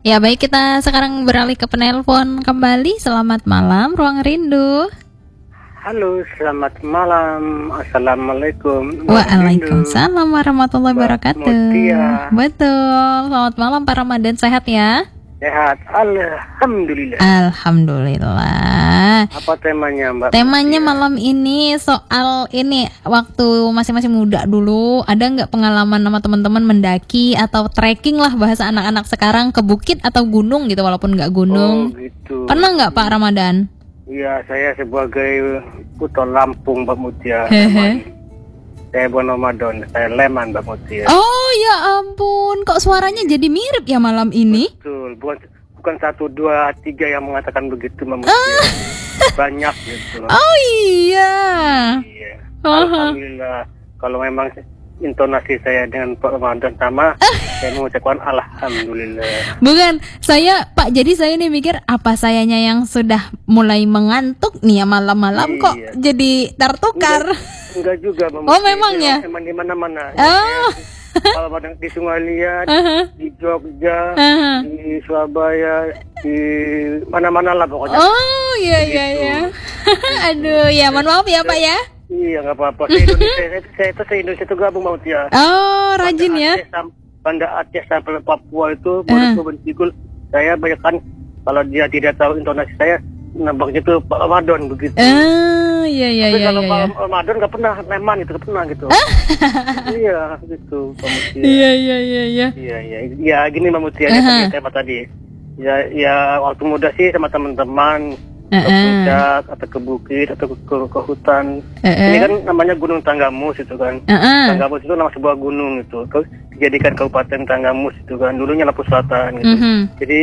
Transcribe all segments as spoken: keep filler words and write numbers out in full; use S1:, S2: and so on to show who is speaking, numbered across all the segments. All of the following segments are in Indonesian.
S1: Ya baik, kita sekarang beralih ke penelpon kembali. Selamat malam, Ruang Rindu.
S2: Halo, selamat malam. Assalamualaikum.
S1: Waalaikumsalam warahmatullahi wabarakatuh.
S2: Mutia.
S1: Betul. Selamat malam Pak Ramadan, sehat ya?
S2: Sehat, alhamdulillah.
S1: Alhamdulillah.
S2: Apa temanya, Mbak?
S1: Temanya
S2: Mutia?
S1: malam ini soal ini, waktu masing-masing muda dulu, ada nggak pengalaman sama teman-teman mendaki atau trekking lah bahasa anak-anak sekarang, ke bukit atau gunung gitu, walaupun nggak gunung.
S2: Oh, gitu.
S1: Pernah nggak Pak Ramadan?
S2: Iya, saya sebagai putra Lampung, Mbak Mutia.
S1: Hehe.
S2: Saya bukan Ramadan, saya Leman, Mbak Mutia.
S1: Oh ya ampun, kok suaranya jadi mirip ya malam ini?
S2: Betul, bukan bukan satu dua tiga yang mengatakan begitu, Mbak Mutia. Banyak gitu.
S1: Oh iya.
S2: Iya. Alhamdulillah. Kalau memang intonasi saya dengan Pak Ramadan sama, saya mengucapkan alhamdulillah.
S1: Bukan, saya Pak, jadi saya nih mikir apa sayanya yang sudah mulai mengantuk nih ya malam-malam
S2: Iya.
S1: kok jadi tertukar.
S2: Enggak, enggak juga, Mbak
S1: Oh,
S2: Mutia.
S1: memang ya?
S2: Emang di mana-mana.
S1: Oh.
S2: Kalau di Sungai Liat,
S1: Uh-huh.
S2: di Jogja,
S1: Uh-huh.
S2: di Surabaya, di mana-mana lah pokoknya.
S1: Oh iya iya
S2: Begitu.
S1: iya. Aduh ya, mohon maaf ya Pak ya.
S2: Iya, nggak apa-apa. Saya Indonesia, saya itu saya Indonesia itu gabung, Mbak Mutia.
S1: Oh rajin
S2: Banda
S1: ya.
S2: Aceh sam- Banda Aceh sampai Papua itu,
S1: Uh.
S2: baru Bentikul. Saya banyak kan, kalau dia tidak tahu intonasi saya, nampaknya itu Pak Ramadan begitu.
S1: Ah iya iya
S2: Tapi
S1: iya
S2: kalau
S1: iya.
S2: Pak
S1: iya.
S2: Ramadan nggak pernah Leman itu, nggak pernah gitu. Iya, gitu, Mbak Mutia.
S1: Iya iya iya iya.
S2: Iya, iya, ya gini Mbak Mutia,
S1: Uh-huh.
S2: ya, tema tadi. Ya, ya waktu muda sih sama teman-teman ke
S1: Uh-uh.
S2: puncak atau ke bukit atau ke, ke, ke hutan.
S1: Uh-uh.
S2: Ini kan namanya Gunung Tanggamus itu kan.
S1: Uh-uh.
S2: Tanggamus itu nama sebuah gunung itu. Terus dijadikan Kabupaten Tanggamus itu kan. Dulunya Lampung Selatan gitu.
S1: Mhm.
S2: Jadi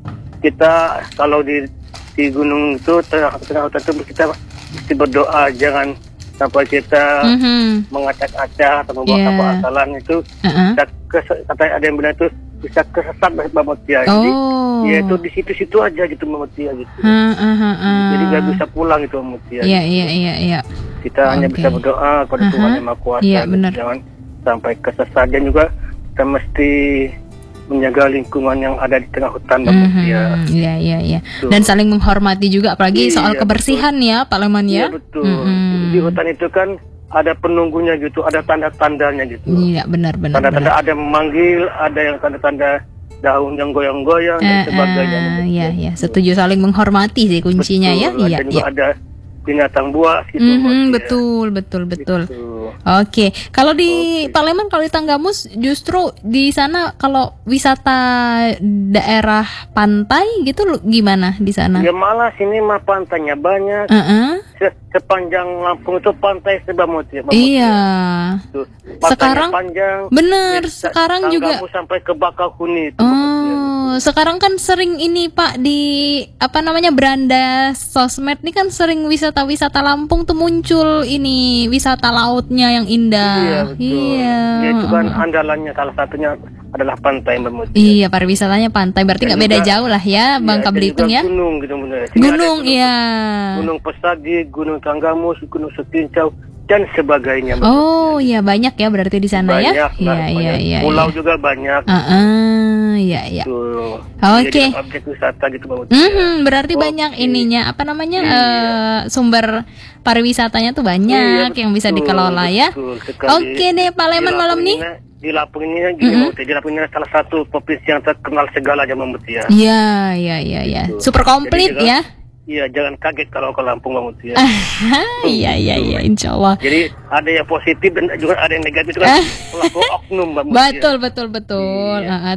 S2: kita kalau di di gunung itu tengah-tengah hutan itu kita mesti berdoa, jangan sampai kita
S1: Mhm.
S2: mengacak-acak atau membawa
S1: Yeah.
S2: kapal asalan itu.
S1: Uh-uh.
S2: Bisa kes- kata ada yang bilang itu bisa kesesat Mbak Mutia. Jadi
S1: Oh.
S2: ya itu di situ-situ aja gitu Mbak Mutia gitu.
S1: Ha, ha, ha, ha.
S2: Jadi nggak bisa pulang gitu Mbak Mutia.
S1: Iya iya iya iya.
S2: Kita hanya
S1: Oke.
S2: bisa berdoa kepada
S1: Aha.
S2: Tuhan Yang Maha Kuasa.
S1: Iya,
S2: gitu.
S1: benar.
S2: Jangan sampai kesesat, dan juga kita mesti menjaga lingkungan yang ada di tengah hutan Mbak Mutia.
S1: Mhm. Iya iya iya.
S2: Betul.
S1: Dan saling menghormati juga, apalagi
S2: Iya,
S1: soal kebersihan ya Pak Leman ya.
S2: Iya betul.
S1: Mhm.
S2: Di hutan itu kan ada penunggunya gitu, ada tanda-tandanya gitu.
S1: Iya benar benar.
S2: Tanda-tanda
S1: benar.
S2: ada yang memanggil, ada yang tanda-tanda daun yang goyang-goyang dan
S1: Eh,
S2: sebagainya.
S1: eh,
S2: Mbak
S1: Iya
S2: Mutia.
S1: iya, setuju, saling menghormati sih kuncinya ya.
S2: Betul,
S1: Iya
S2: dan juga
S1: iya.
S2: ada binatang buas gitu. Mbak
S1: Mhm,
S2: Mutia.
S1: betul betul betul.
S2: Gitu.
S1: Oke, kalau di
S2: Oke.
S1: Pak Leman, kalau di Tanggamus justru di sana kalau wisata daerah pantai gitu lu- gimana di sana?
S2: Ya malah sini mah pantainya banyak.
S1: Heeh.
S2: Se- Sepanjang Lampung itu pantai Mbak Mutia. Mbak
S1: Iya.
S2: Mutia. Tuh, pantainya
S1: Sekarang
S2: panjang.
S1: bener,
S2: Ya,
S1: sekarang juga.
S2: Tanggamus sampai ke Bakauheni itu. Mbak Mutia.
S1: Oh, sekarang kan sering ini Pak, di apa namanya, beranda sosmed nih kan sering wisata-wisata Lampung tuh muncul ini wisata lautnya yang
S2: Iya
S1: indah.
S2: betul.
S1: Iya.
S2: Ya, itu kan andalannya, salah satunya adalah pantai Mbak Mutia.
S1: Iya, pariwisatanya pantai, berarti
S2: Dan
S1: nggak beda
S2: juga-
S1: jauh lah ya, Bangka
S2: dan
S1: Belitung
S2: juga
S1: ya.
S2: Gunung gitu bener. Sini ada
S1: Gunung,
S2: gunung,
S1: iya.
S2: Gunung Pesagi, Gunung Tanggamus, Gunung Setincau dan sebagainya. Mbak
S1: Oh,
S2: Mutia.
S1: iya banyak ya berarti di sana ya.
S2: Banyak,
S1: Iya,
S2: lah,
S1: iya,
S2: banyak.
S1: iya.
S2: Pulau
S1: iya.
S2: juga banyak.
S1: Ah, ah, iya, iya.
S2: Tuh.
S1: Oke.
S2: Jadi objek wisata gitu Mbak Mutia.
S1: Mhm, berarti
S2: Oke.
S1: banyak ininya, apa namanya,
S2: Iya.
S1: eh, sumber pariwisatanya tuh banyak
S2: Iya,
S1: yang bisa
S2: betul,
S1: dikelola ya.
S2: betul sekali.
S1: Oke deh Pak Leman,
S2: Di
S1: malam
S2: Lampung
S1: nih.
S2: ini- Di Lampung ini gini
S1: Mhm.
S2: Mbak Mutia, di Lampung ini salah satu provinsi yang terkenal segala aja Mbak Mutia.
S1: Iya, iya, iya, iya.
S2: Gitu.
S1: Super komplit
S2: Jadi
S1: ya.
S2: Iya, jangan kaget kalau ke Lampung Mbak Mutia.
S1: Iya, iya, iya, insya Allah.
S2: Jadi ada yang positif dan juga ada yang negatif, itu kan pelaku oknum Mbak Mutia.
S1: Betul, betul, betul.
S2: Iya.
S1: Ah, ah.